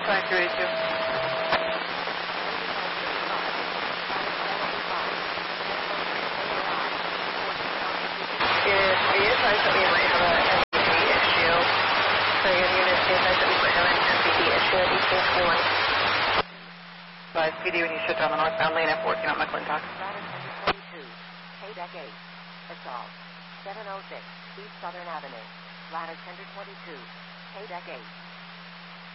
Be advised that we might have a MPD issue. So your unit, be advised that we might have an MPD issue at East 21. Advise PD when you shut down the northbound lane at 14 on McClintock. Ladder 142, K-Deck 8, assault, 706 East Southern Avenue. Ladder 1022, K-Deck 8.